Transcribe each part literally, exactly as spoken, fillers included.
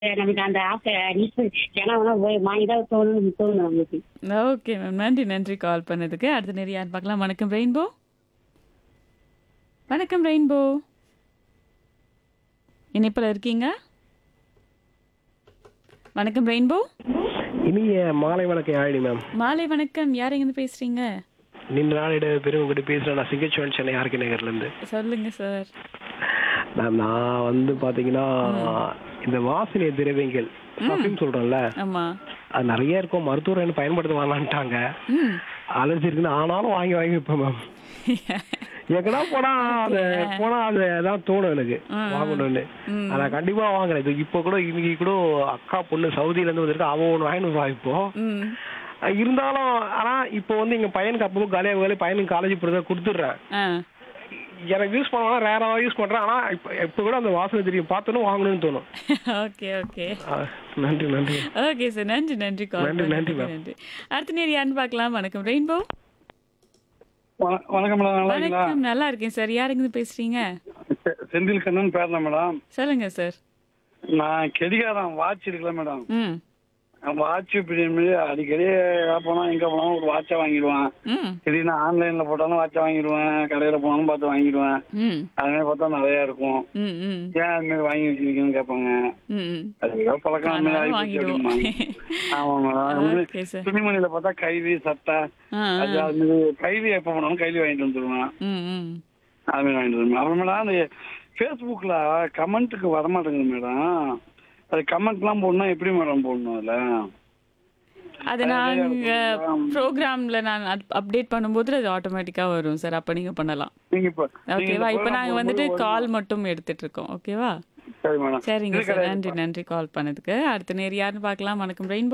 நமக்கு அந்த ஆசை நீச்சல் கிணறுனா போய் வாங்கி தான் தோணுன்னு தோணும் நமக்கு. Okay ma'am. நன்றி, நன்றி கால் பண்ணதுக்கு. அடுத்த நேரம் யார் பார்க்கலாம்? வணக்கம் ரெயின்போ. வணக்கம் ரெயின்போ. இணைப்பில் இருக்கீங்க? வணக்கம் ரெயின்போ. இனிய மாலை வணக்கம் யாழினி மேம். மாலை வணக்கம். யார் எங்கேருந்து பேசுறீங்க? நீண்ட நாளிட பெரும் உங்ககிட்ட பேசுறேன். நான் சிங்கச்சுவன் சென்னை ஆர்கே நகர்ல இருந்து. சொல்லுங்க சார். மேம் நான் வந்து பாத்தீங்கன்னா இந்த வாசனை திரவியங்கள் பர்ஃப்யூம் சொல்றோம்ல, ஆமா. அது நிறைய இருக்கும். மருத்துவர் என்ன பயன்படுத்த வேணான்ட்டாங்க. ம். அலர்ஜி இருக்குன்னு ஆனாலும் வாங்கி வாங்கி வைப்பேன் மேம். எங்கடா போனா அது போனா அது ஏதாவது தோணும் எனக்கு வாங்கணும்னு. நான் கண்டிப்பா வாங்குறேன். இது இப்போ கூட இன்னைக்கு கூட அக்கா பொண்ணு சவுதியில இருந்து வந்திருக்கு. அவன் ஒன்று வாங்கிட்டு வருவா இப்போ. இருந்தாலும் ஆனா இப்போ வந்து எங்க பையனுக்கு அப்போ காலியாக வேலை பையனுக்கு காலேஜ் போறத கொடுத்துடுறேன். எனக்கு யூஸ் பண்ணலாம் ரேராவா யூஸ் பண்றேன். ஆனா இப்போ இப்போ கூட அந்த வாசனை தெரியும் பார்த்தோன்னு வாங்கணும்னு தோணும். Okay okay. நன்றி நன்றி. Okay sir. நன்றி நன்றி கால் நன்றி நன்றி மேம். நன்றி. அடுத்த நேரம் யாருன்னு பார்க்கலாம்? வணக்கம் ரெயின்போ. வண- வணக்கம் மேடம், நல்லா இருக்கீங்களா? வணக்கம். நல்லா இருக்கேன் சார். யார் எங்கேருந்து பேசுறீங்க? செ- செந்தில் கண்ணன் பேசுறேன் மேடம். சொல்லுங்க சார். நான் கெடிகாரம் வாட்ச் இருக்குல்ல மேடம், ம். வாட்ச் பிரியாணி அடிக்கடி எங்க போனா எங்க போனாலும் ஒரு வாட்சை வாங்கிடுவேன். ம். திடீர்னு ஆன்லைன்ல போட்டாலும் வாட்சை வாங்கிடுவேன், கடையில போனாலும் பார்த்து வாங்கிடுவேன். ம். அது மாதிரி பார்த்தா நிறைய இருக்கும். ம். ம். ஏன் அது மாதிரி வாங்கி வச்சிருக்கீங்கன்னு கேட்பாங்க. ம். அது ஏதோ பழக்கம் அந்த மாதிரி ஆனாலும் ஆகி போச்சு வாங்கிடுவோம். அப்படிம்பாங்க. ஆமா மேடம். அது வந்து ஓகே சார். துணிமணியில பார்த்தா கைலி சட்டை ஆ, ஆ. அது அது மாதிரி கைலி எப்போ போனாலும் கைலி வாங்கிட்டு வந்துடுவேன். ம். ம். அது மாதிரி வாங்கிட்டு வருவேன். அப்புறமேடா அந்த ஃபேஸ்புக்கில் கமெண்ட்டுக்கு வரமாட்டேங்குது மேடம். அது கமெண்ட்லாம் போடணும், எப்படி மேடம் போடணும் அதில்? அது நாங்க ப்ரோக்ராம்ல நான் அப்டேட் பண்ணும்போது அது ஆட்டோமேட்டிக்கா வரும் சார். அப்ப நீங்க பண்ணலாம். நீங்க இப்போ ஓகேவா? இப்ப நாங்க வந்துட்டு கால் மட்டும் எடுத்துட்டு இருக்கோம். ஓகேவா? சரி மேடம். சரிங்க இது சார். கிடையாது. நன்றி நன்றி கால் பண்ணதுக்கு. அடுத்த நேர் யாருன்னு பார்க்கலாம்? வணக்கம் ரெயின்போ.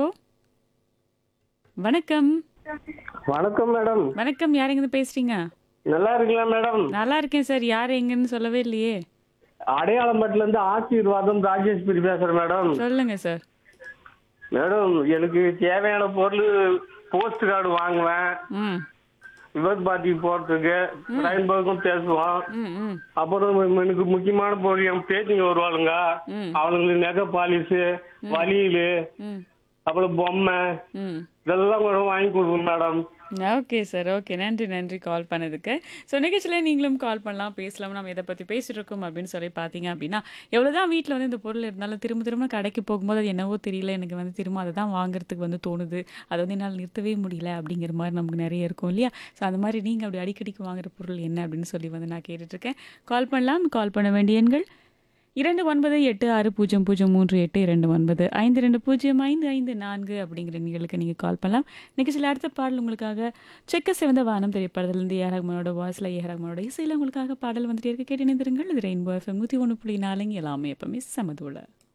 வணக்கம். வணக்கம் மேடம். வணக்கம். யார் எங்கேருந்து பேசுறீங்க? நல்லா இருக்கீங்களா மேடம்? நல்லா இருக்கேன் சார். யார் எங்கன்னு சொல்லவே இல்லையே. அடையாளம்பட்டில இருந்து ஆசீர்வாதம் ராஜேஸ்வரி பேசுறேன் மேடம். சொல்லுங்க சார். மேடம் எனக்கு தேவையான பொருள் போஸ்ட் கார்டு வாங்குவேன், ம். விபத்து பாட்டிக்கு போறதுக்கு, ரெயின்போக்கும் பேசுவோம். ம். ம். அப்புறம் எனக்கு முக்கியமான பொருள் என் பேத்திங்க வருவாளுங்க, ம். அவங்களுக்கு நெகை பாலிசு, வலியல், ம். அப்புறம் பொம்மை ம். இதெல்லாம் கூட வாங்கி கொடுப்போம் மேடம். Okay sir. ஓகே. நன்றி நன்றி கால் பண்ணதுக்கு. ஸோ நிகழ்ச்சியில் நீங்களும் கால் பண்ணலாம், பேசலாம். நம்ம எதை பற்றி பேசிட்டு இருக்கோம் அப்படின்னு சொல்லி பார்த்தீங்க அப்படின்னா, எவ்வளோதான் வீட்டில் வந்து இந்த பொருள் இருந்தாலும் திரும்ப திரும்ப கடைக்கு போகும்போது அது என்னவோ தெரியல, எனக்கு வந்து திரும்ப அதை தான் வாங்குறதுக்கு வந்து தோணுது, அதை வந்து என்னால் நிறுத்தவே முடியல அப்படிங்கிற மாதிரி நமக்கு நிறைய இருக்கும் இல்லையா? ஸோ அந்த மாதிரி நீங்கள் அப்படி அடிக்கடிக்கு வாங்குற பொருள் என்ன அப்படின்னு சொல்லி வந்து நான் கேட்டுட்ருக்கேன். கால் பண்ணலாம். கால் பண்ண வேண்டிய எண்கள் இரண்டு ஒன்பது எட்டு ஆறு பூஜ்ஜியம் பூஜ்ஜியம் மூன்று எட்டு இரண்டு ஒன்பது ஐந்து ரெண்டு பூஜ்ஜியம் ஐந்து ஐந்து நான்கு அப்படிங்கிற எண்களுக்கு நீங்கள் கால் பண்ணலாம். நிகழ்ச்சியில் அடுத்த பாடல் உங்களுக்காக செக்க சிவந்த வானம் திரைப்படத்திலிருந்து ஏ ரஹ்மானோட வாய்ஸில் ஏ ரஹ்மானோட இசையில் உங்களுக்காக பாடல் வந்துட்டே இருக்க கேட்டு நினைந்திருங்கள். இது ரெயின்போ எஃப்எம் நூற்றி ஒன்று புள்ளி நாலுங்க எல்லாமே எப்பவுமே சமதுள்ள.